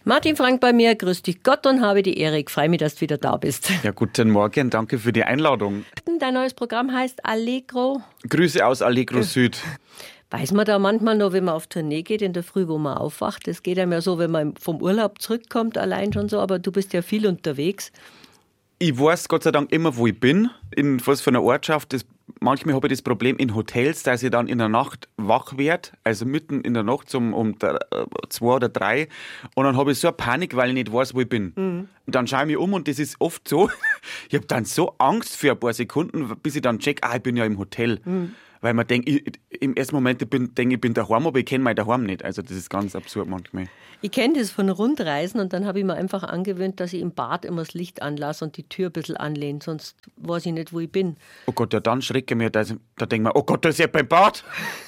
Martin Frank bei mir, grüß dich Gott und habe die Ehre. Ich freue mich, dass du wieder da bist. Ja, guten Morgen, danke für die Einladung. Dein neues Programm heißt Allegro. Grüße aus Allegro Süd. Weiß man da manchmal noch, wenn man auf Tournee geht, in der Früh, wo man aufwacht? Das geht einem ja so, wenn man vom Urlaub zurückkommt, allein schon so, aber du bist ja viel unterwegs. Ich weiß Gott sei Dank immer, wo ich bin, in was für einer Ortschaft. Manchmal habe ich das Problem in Hotels, dass ich dann in der Nacht wach werde, also mitten in der Nacht um 2 oder 3 und dann habe ich so eine Panik, weil ich nicht weiß, wo ich bin. Und dann schaue ich mich um und das ist oft so, ich habe dann so Angst für ein paar Sekunden, bis ich dann check, ich bin ja im Hotel. Weil man denkt, im ersten Moment ich bin daheim, aber ich kenne mein Daheim nicht. Also das ist ganz absurd manchmal. Ich kenne das von Rundreisen und dann habe ich mir einfach angewöhnt, dass ich im Bad immer das Licht anlasse und die Tür ein bisschen anlehne, sonst weiß ich nicht, wo ich bin. Oh Gott, ja dann schrecke ich mich, da denke ich mir, oh Gott, da ist ja beim Bad.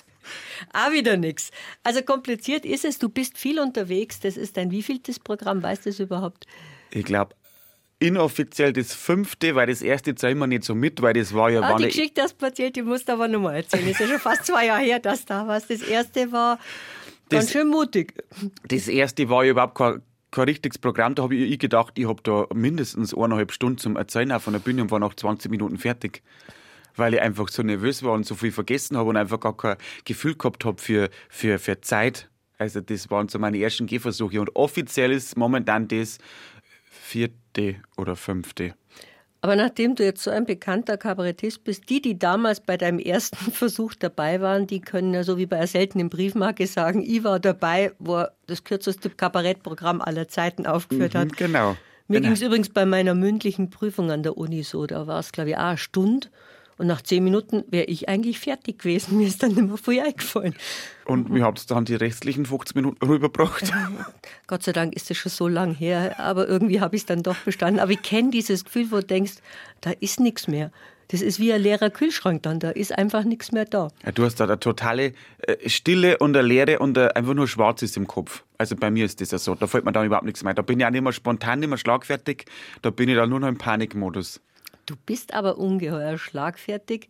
Auch wieder nichts. Also kompliziert ist es, du bist viel unterwegs, das ist dein wievieltes Programm, weißt du das überhaupt? Ich glaube, inoffiziell das 5., weil das erste zählt mir nicht so mit, weil das war ja... Die Geschichte hast du erzählt, die musst du aber nochmal erzählen. Das ist ja schon fast 2 Jahre her, dass da warst. Das erste war ganz schön mutig. Das erste war ja überhaupt kein richtiges Programm. Da habe ich gedacht, ich habe da mindestens 1,5 Stunden zum Erzählen auf einer Bühne und war nach 20 Minuten fertig. Weil ich einfach so nervös war und so viel vergessen habe und einfach gar kein Gefühl gehabt habe für Zeit. Also das waren so meine ersten Gehversuche. Und offiziell ist momentan das 4. oder 5. Aber nachdem du jetzt so ein bekannter Kabarettist bist, die damals bei deinem ersten Versuch dabei waren, die können ja so wie bei einer seltenen Briefmarke sagen, ich war dabei, wo er das kürzeste Kabarettprogramm aller Zeiten aufgeführt hat. Genau. Mir ging es übrigens bei meiner mündlichen Prüfung an der Uni so, da war es glaube ich auch eine Stunde. Und nach 10 Minuten wäre ich eigentlich fertig gewesen. Mir ist dann nicht mehr viel eingefallen. Und wie habt ihr dann die restlichen 50 Minuten rübergebracht? Gott sei Dank ist das schon so lang her. Aber irgendwie habe ich es dann doch bestanden. Aber ich kenne dieses Gefühl, wo du denkst, da ist nichts mehr. Das ist wie ein leerer Kühlschrank dann. Da ist einfach nichts mehr da. Ja, du hast da eine totale Stille und eine Leere und einfach nur Schwarzes im Kopf. Also bei mir ist das ja so. Da fällt mir dann überhaupt nichts mehr. Da bin ich auch nicht mehr spontan, nicht mehr schlagfertig. Da bin ich dann nur noch im Panikmodus. Du bist aber ungeheuer schlagfertig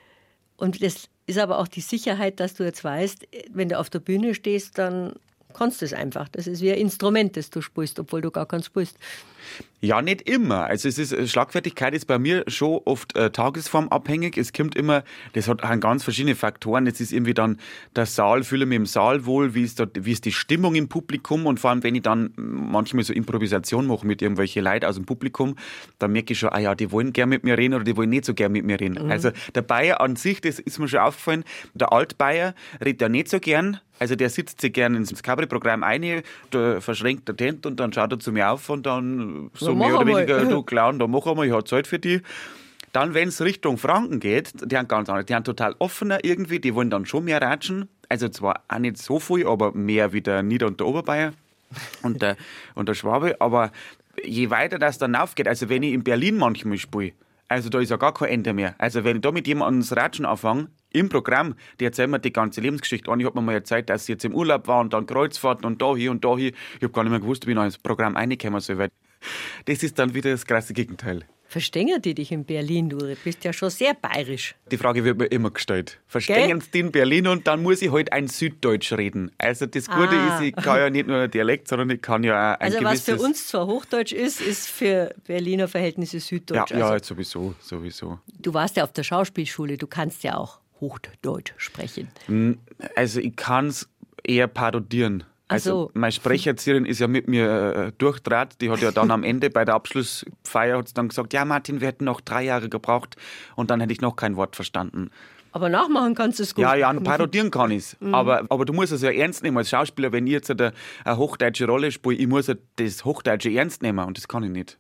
und das ist aber auch die Sicherheit, dass du jetzt weißt, wenn du auf der Bühne stehst, dann kannst du es einfach. Das ist wie ein Instrument, das du spielst, obwohl du gar keins spielst. Ja, nicht immer. Also Schlagfertigkeit ist bei mir schon oft tagesformabhängig. Es kommt immer, das hat ganz verschiedene Faktoren. Es ist irgendwie dann der Saal, fühle mich im Saal wohl, wie ist die Stimmung im Publikum und vor allem, wenn ich dann manchmal so Improvisation mache mit irgendwelchen Leuten aus dem Publikum, dann merke ich schon, die wollen gern mit mir reden oder die wollen nicht so gern mit mir reden. Also der Bayer an sich, das ist mir schon aufgefallen, der Altbayer redet ja nicht so gern. Also der sitzt sich gerne ins Kabarettprogramm ein, da verschränkt der Tent und dann schaut er zu mir auf und dann so mehr oder weniger, du Clown, da mach einmal, ich habe Zeit für dich. Dann, wenn es Richtung Franken geht, die haben ganz anders, die haben total offener irgendwie, die wollen dann schon mehr ratschen. Also zwar auch nicht so viel, aber mehr wie der Nieder- und der Oberbayer und der Schwabe. Aber je weiter das dann aufgeht, also wenn ich in Berlin manchmal spiele, also da ist ja gar kein Ende mehr. Also wenn ich da mit jemandem das Ratschen anfange, im Programm, die erzählen mir die ganze Lebensgeschichte. Und ich habe mir mal erzählt, dass sie jetzt im Urlaub war und dann Kreuzfahrten und da hier und da hier. Ich habe gar nicht mehr gewusst, wie ich noch ins Programm reinkommen soll, weil das ist dann wieder das krasse Gegenteil. Verstehen die dich in Berlin, du bist ja schon sehr bayerisch. Die Frage wird mir immer gestellt. Verstehen sie die in Berlin und dann muss ich halt ein Süddeutsch reden. Also das Gute ist, ich kann ja nicht nur ein Dialekt, sondern ich kann ja auch ein gewisses... Also was für uns zwar Hochdeutsch ist für Berliner Verhältnisse Süddeutsch. Ja, sowieso. Du warst ja auf der Schauspielschule, du kannst ja auch Hochdeutsch sprechen. Also ich kann es eher parodieren. Also meine Sprecherzieherin ist ja mit mir durchdraht. Die hat ja dann am Ende bei der Abschlussfeier hat's dann gesagt, ja Martin, wir hätten noch 3 Jahre gebraucht und dann hätte ich noch kein Wort verstanden. Aber nachmachen kannst du es gut. Ja, parodieren kann ich es. Aber du musst es ja ernst nehmen als Schauspieler. Wenn ich jetzt eine hochdeutsche Rolle spiele, ich muss das Hochdeutsche ernst nehmen und das kann ich nicht.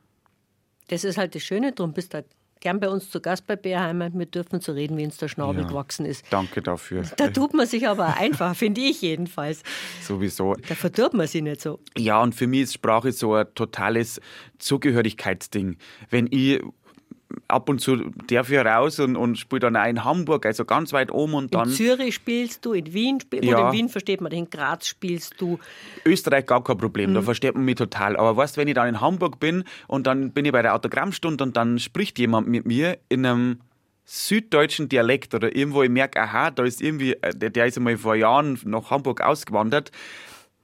Das ist halt das Schöne, darum bist du halt gern bei uns zu Gast bei Bärheimer. Wir dürfen so reden, wie uns der Schnabel gewachsen ist. Danke dafür. Da tut man sich aber einfach, finde ich jedenfalls. Sowieso. Da verdirbt man sich nicht so. Ja, und für mich ist Sprache so ein totales Zugehörigkeitsding. Wenn ich ab und zu darf ich raus und spiele dann auch in Hamburg, also ganz weit oben und dann... In Zürich spielst du, in Wien spielst du, oder in Wien versteht man, in Graz spielst du. Österreich gar kein Problem, da versteht man mich total. Aber weißt, wenn ich dann in Hamburg bin und dann bin ich bei der Autogrammstunde und dann spricht jemand mit mir in einem süddeutschen Dialekt oder irgendwo, ich merke, aha, da ist irgendwie, der ist einmal vor Jahren nach Hamburg ausgewandert,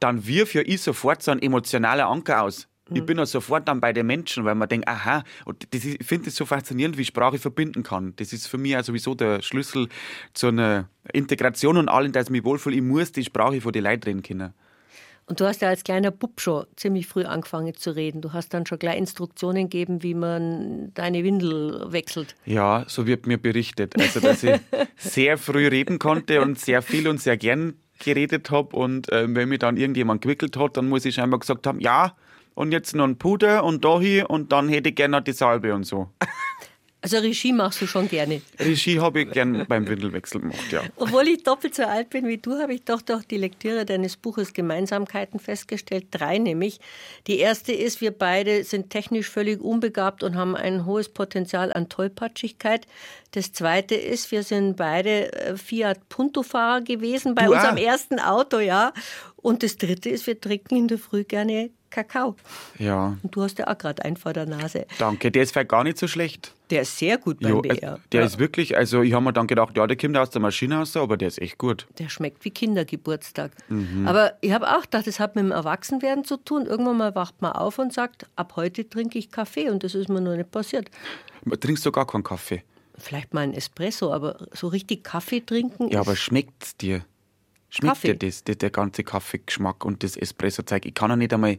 dann wirf ja ich sofort so einen emotionalen Anker aus. Ich bin ja sofort dann bei den Menschen, weil man denkt, aha, und ich finde es so faszinierend, wie Sprache verbinden kann. Das ist für mich auch sowieso der Schlüssel zu einer Integration und allem, dass ich mich wohlfühle. Ich muss die Sprache von den Leuten reden können. Und du hast ja als kleiner Bub schon ziemlich früh angefangen zu reden. Du hast dann schon gleich Instruktionen gegeben, wie man deine Windel wechselt. Ja, so wird mir berichtet. Also, dass ich sehr früh reden konnte und sehr viel und sehr gern geredet habe. Und wenn mich dann irgendjemand gewickelt hat, dann muss ich scheinbar gesagt haben, ja, und jetzt noch ein Puder und da hier und dann hätte ich gerne noch die Salbe und so. Also Regie machst du schon gerne. Regie habe ich gern beim Windelwechsel gemacht, ja. Obwohl ich doppelt so alt bin wie du, habe ich doch durch die Lektüre deines Buches Gemeinsamkeiten festgestellt. 3 nämlich. Die erste ist, wir beide sind technisch völlig unbegabt und haben ein hohes Potenzial an Tollpatschigkeit. Das zweite ist, wir sind beide Fiat Punto-Fahrer gewesen bei unserem ersten Auto, ja. Und das dritte ist, wir trinken in der Früh gerne Kakao. Ja. Und du hast ja auch gerade einen vor der Nase. Danke, der ist vielleicht gar nicht so schlecht. Der ist sehr gut beim BR. Der ist wirklich, also ich habe mir dann gedacht, ja, der kommt aus der Maschine raus, aber der ist echt gut. Der schmeckt wie Kindergeburtstag. Aber ich habe auch gedacht, das hat mit dem Erwachsenwerden zu tun. Irgendwann mal wacht man auf und sagt, ab heute trinke ich Kaffee und das ist mir noch nicht passiert. Trinkst du gar keinen Kaffee? Vielleicht mal einen Espresso, aber so richtig Kaffee trinken Ja, aber schmeckt's dir? Schmeckt dir das, der ganze Kaffeegeschmack und das Espresso-Zeug? Ich kann ja nicht einmal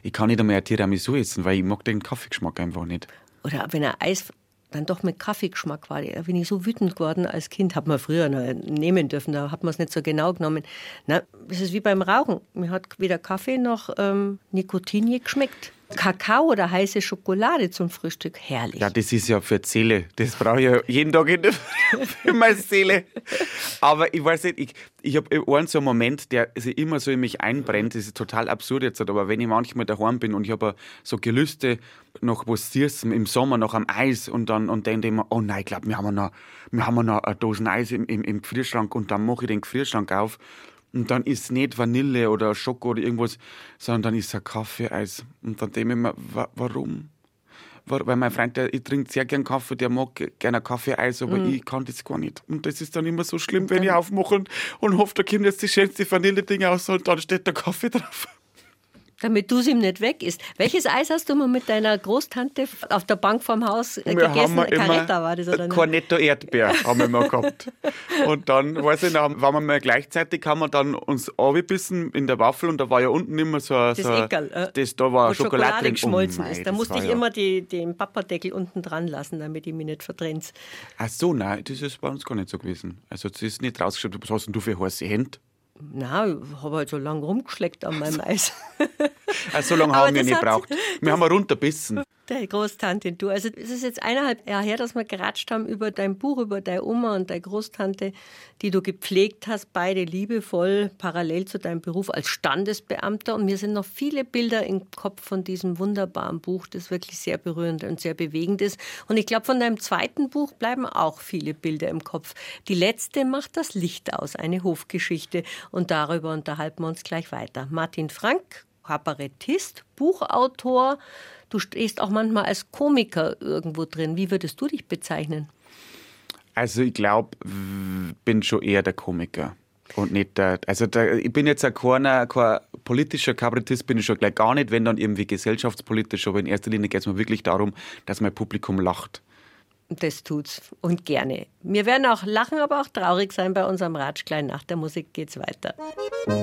ein Tiramisu essen, weil ich mag den Kaffeegeschmack einfach nicht. Oder wenn ein Eis dann doch mit Kaffeegeschmack war, da bin ich so wütend geworden als Kind. Hat man früher noch nehmen dürfen, da hat man es nicht so genau genommen. Na, das ist wie beim Rauchen. Mir hat weder Kaffee noch Nikotin je geschmeckt. Kakao oder heiße Schokolade zum Frühstück, herrlich. Ja, das ist ja für die Seele. Das brauche ich ja jeden Tag in der Früh für meine Seele. Aber ich weiß nicht, ich habe einen so einen Moment, der sich immer so in mich einbrennt. Das ist total absurd jetzt, aber wenn ich manchmal daheim bin und ich habe so Gelüste nach was Süßem im Sommer, nach am Eis und denke immer, oh nein, ich glaube, wir haben noch eine Dose Eis im Gefrierschrank und dann mache ich den Gefrierschrank auf. Und dann ist es nicht Vanille oder Schoko oder irgendwas, sondern dann ist es ein Kaffeeeis. Und dann denke ich mir, warum? Weil mein Freund, ich trinke sehr gern Kaffee, der mag gerne ein Kaffeeeis, aber ich kann das gar nicht. Und das ist dann immer so schlimm, wenn ich aufmache und hoffe, da kommt jetzt die schönste Vanille-Ding raus und dann steht der Kaffee drauf. Damit du es ihm nicht weg isst. Welches Eis hast du mal mit deiner Großtante auf der Bank vorm Haus gegessen? Caretta war das, oder nicht? Cornetto Erdbeer haben wir mal gehabt. Und dann, weiß ich noch, waren wir mal gleichzeitig, haben wir dann uns angebissen in der Waffel und da war ja unten immer so das Eckerl, da war wo Schokolade drin. geschmolzen ist. Da musste ich immer den Papadeckel unten dran lassen, damit ich mich nicht vertrenne. Ach so, nein, das ist bei uns gar nicht so gewesen. Also das ist nicht rausgeschrieben, was hast denn du für heiße Hände? Nein, ich habe halt so lange rumgeschleckt an meinem Eis. So lange haben wir nicht gebraucht. Wir haben runterbissen. Deine Großtante, du. Also es ist jetzt 1,5 Jahre her, dass wir geratscht haben über dein Buch, über deine Oma und deine Großtante, die du gepflegt hast, beide liebevoll, parallel zu deinem Beruf als Standesbeamter. Und mir sind noch viele Bilder im Kopf von diesem wunderbaren Buch, das wirklich sehr berührend und sehr bewegend ist. Und ich glaube, von deinem zweiten Buch bleiben auch viele Bilder im Kopf. Die letzte macht das Licht aus, eine Hofgeschichte. Und darüber unterhalten wir uns gleich weiter. Martin Frank, Kabarettist, Buchautor. Du stehst auch manchmal als Komiker irgendwo drin. Wie würdest du dich bezeichnen? Also ich glaube, bin schon eher der Komiker. Und nicht ich bin jetzt kein politischer Kabarettist, bin ich schon gleich gar nicht, wenn dann irgendwie gesellschaftspolitisch, aber in erster Linie geht es mir wirklich darum, dass mein Publikum lacht. Das tut's und gerne. Wir werden auch lachen, aber auch traurig sein bei unserem Ratschklein. Nach der Musik geht's weiter.